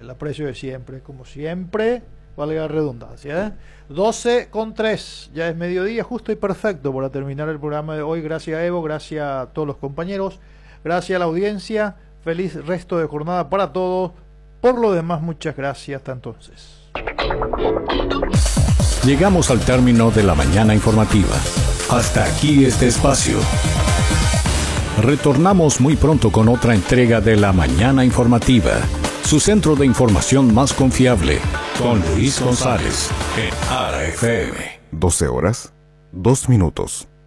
el aprecio de siempre, como siempre, valga la redundancia. 12:03, ya es mediodía, justo y perfecto para terminar el programa de hoy. Gracias, Evo, gracias a todos los compañeros, gracias a la audiencia, feliz resto de jornada para todos. Por lo demás, muchas gracias, hasta entonces. Llegamos al término de la mañana informativa. Hasta aquí este espacio. Retornamos muy pronto con otra entrega de la mañana informativa, su centro de información más confiable, con Luis González, en ARA FM. 12 horas, 2 minutos.